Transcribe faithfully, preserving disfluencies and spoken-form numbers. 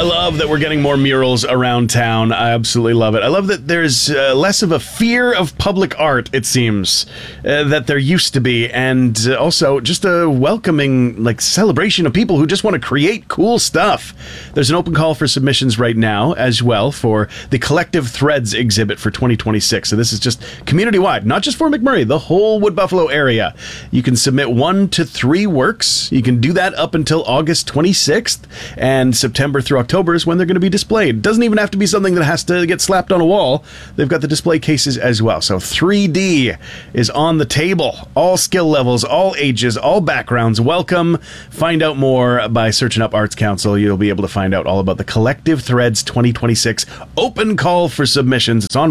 I love that we're getting more murals around town. I absolutely love it. I love that there's uh, less of a fear of public art, it seems, uh, that there used to be, and uh, also just a welcoming like celebration of people who just want to create cool stuff. There's an open call for submissions right now as well for the Collective Threads exhibit for twenty twenty-six. So this is just community-wide, not just for McMurray, the whole Wood Buffalo area. You can submit one to three works. You can do that up until August twenty-sixth, and September through October is when they're going to be displayed. Doesn't even have to be something that has to get slapped on a wall. They've got the display cases as well. So three D is on the table. All skill levels, all ages, all backgrounds. Welcome. Find out more by searching up Arts Council. You'll be able to find out all about the Collective Threads twenty twenty-six open call for submissions. It's on